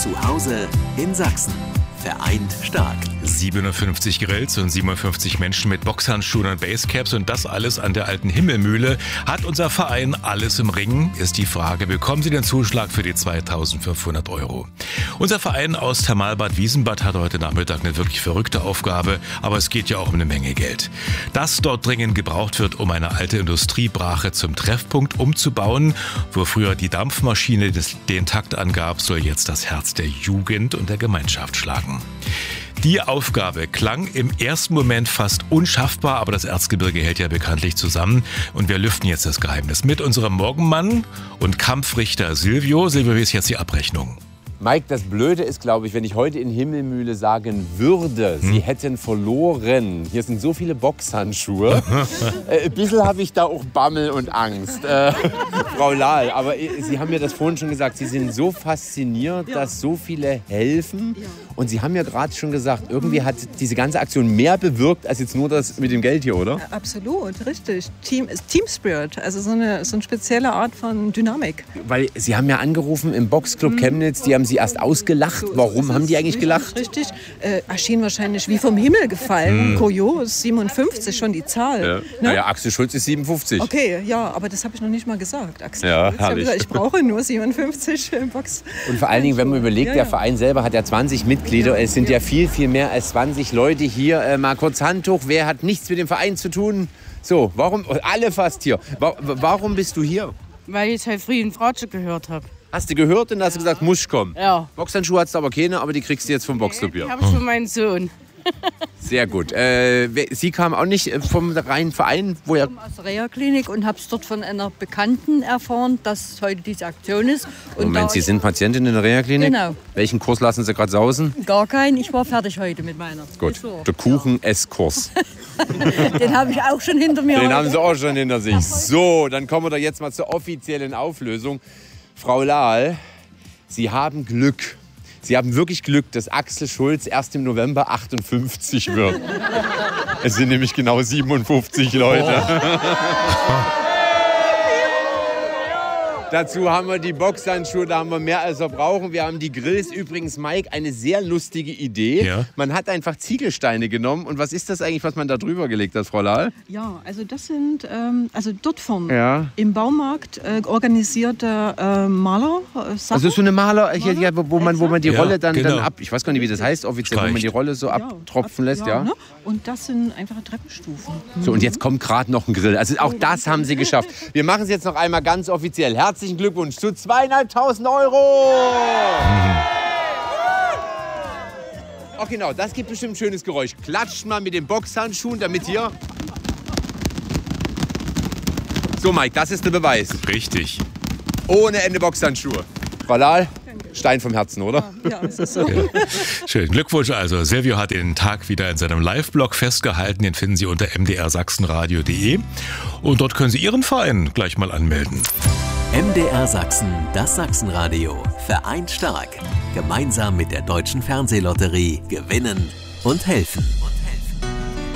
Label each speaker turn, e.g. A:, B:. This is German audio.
A: Zu Hause in Sachsen. Vereint stark.
B: 57 Grills und 57 Menschen mit Boxhandschuhen und Basecaps und das alles an der alten Himmelmühle. Hat unser Verein alles im Ring? Ist die Frage. Bekommen Sie den Zuschlag für die 2.500 €? Unser Verein aus Thermalbad Wiesenbad hat heute Nachmittag eine wirklich verrückte Aufgabe, aber es geht ja auch um eine Menge Geld. Das dort dringend gebraucht wird, um eine alte Industriebrache zum Treffpunkt umzubauen. Wo früher die Dampfmaschine den Takt angab, soll jetzt das Herz der Jugend und der Gemeinschaft schlagen. Die Aufgabe klang im ersten Moment fast unschaffbar, aber das Erzgebirge hält ja bekanntlich zusammen. Und wir lüften jetzt das Geheimnis mit unserem Morgenmann und Kampfrichter Silvio. Silvio, wie ist jetzt die Abrechnung?
C: Mike, das Blöde ist, glaube ich, wenn ich heute in Himmelmühle sagen würde, Sie hätten verloren. Hier sind so viele Boxhandschuhe. Ein bisschen habe ich da auch Bammel und Angst. Frau Lahl, aber Sie haben mir das vorhin schon gesagt, Sie sind so fasziniert, dass so viele helfen. Und Sie haben ja gerade schon gesagt, irgendwie hat diese ganze Aktion mehr bewirkt, als jetzt nur das mit dem Geld hier, oder?
D: Absolut, richtig. Team Spirit, also so eine spezielle Art von Dynamik.
C: Weil Sie haben ja angerufen im Boxclub Chemnitz, die haben Sie erst ausgelacht. Warum haben die eigentlich gelacht?
D: Richtig, erschien wahrscheinlich wie vom Himmel gefallen. Kurios, 57 schon die Zahl.
C: Ja.
D: Ne?
C: Naja, Axel Schulz ist 57.
D: Okay, ja, aber das habe ich noch nicht mal gesagt. Axel
C: Ja,
D: Schulz. Ich habe
C: herrlich.
D: gesagt, ich brauche nur 57 Box.
C: Und vor allen Dingen, wenn man überlegt, der Verein selber hat ja 20 Mitglieder. Es sind ja viel, viel mehr als 20 Leute hier. Mal kurz Handtuch. Wer hat nichts mit dem Verein zu tun? So, warum? Alle fast hier. Warum bist du hier?
E: Weil ich heute früh einen Fratsche gehört habe.
C: Hast du gehört und hast du gesagt, muss ich kommen?
E: Ja.
C: Boxhandschuhe hast du aber keine, aber die kriegst du jetzt vom Boxclub hier.
E: Die habe ich für meinen Sohn.
C: Sehr gut. Sie kam auch nicht vom reinen Verein? Woher?
F: Ich komme aus der Reha-Klinik und habe es dort von einer Bekannten erfahren, dass heute diese Aktion ist. Und
C: Moment, Sie sind Patientin in der Reha-Klinik?
F: Genau.
C: Welchen Kurs lassen Sie gerade sausen?
F: Gar keinen. Ich war fertig heute mit meiner.
C: Gut,
F: So.
C: der Kuchen-Esskurs.
F: Den habe ich auch schon hinter mir.
C: Den haben Sie auch schon hinter sich. So, dann kommen wir doch jetzt mal zur offiziellen Auflösung. Frau Lahl, Sie haben Glück. Sie haben wirklich Glück, dass Axel Schulz erst im November 58 wird. Es sind nämlich genau 57 Leute. Dazu haben wir die Boxhandschuhe, da haben wir mehr als wir brauchen. Wir haben die Grills. Übrigens, Mike, eine sehr lustige Idee.
B: Ja.
C: Man hat einfach Ziegelsteine genommen. Und was ist das eigentlich, was man da drüber gelegt hat, Frau Lahl?
D: Ja, also das sind, also dort vorne
C: Ja.
D: im Baumarkt organisierte Maler-Sachen.
C: Also so eine Maler, hier, ja, wo man die
B: Ja,
C: Rolle dann
B: genau.
C: ab, ich weiß gar nicht, wie das heißt offiziell, wo man die Rolle so abtropfen lässt, ja.
D: Ne? Und das sind einfache Treppenstufen.
C: So, und jetzt kommt gerade noch ein Grill. Also auch das haben sie geschafft. Wir machen es jetzt noch einmal ganz offiziell. Herzlichen Glückwunsch zu 2.500 €. Ach genau, das gibt bestimmt ein schönes Geräusch. Klatscht mal mit den Boxhandschuhen, damit hier... So, Mike, das ist der Beweis.
B: Richtig.
C: Ohne Ende Boxhandschuhe. Frau Lahl, Stein vom Herzen, oder?
D: Ja, es ist so.
B: Ja. Schön. Glückwunsch also. Silvio hat den Tag wieder in seinem Live-Blog festgehalten. Den finden Sie unter mdrsachsenradio.de. Und dort können Sie Ihren Verein gleich mal anmelden.
A: MDR Sachsen, das Sachsenradio. Vereint stark. Gemeinsam mit der Deutschen Fernsehlotterie gewinnen und helfen.